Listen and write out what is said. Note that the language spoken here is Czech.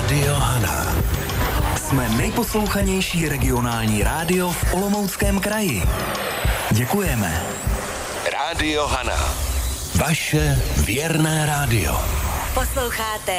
Rádio Hana. Jsme nejposlouchanější regionální rádio v Olomouckém kraji. Děkujeme. Rádio Hana. Vaše věrné rádio. Posloucháte